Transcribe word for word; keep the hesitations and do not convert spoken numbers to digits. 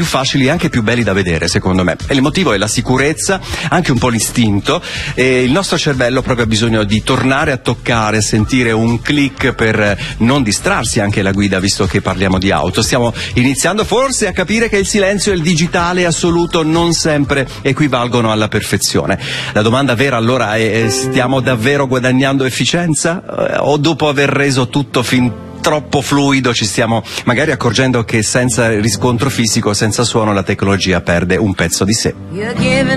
facili e anche più belli da vedere, secondo me. E il motivo è la sicurezza, anche un po' l'istinto, e il nostro cervello proprio ha bisogno di tornare a toccare, a sentire un click per non distrarsi anche la guida, visto che parliamo di auto. Stiamo iniziando forse a capire che il silenzio e il digitale assoluto non sempre equivalgono alla perfezione. La domanda vera allora è: stiamo davvero guadagnando efficienza? O dopo aver reso tutto fin troppo fluido ci stiamo magari accorgendo che senza riscontro fisico, senza suono, la tecnologia perde un pezzo di sé?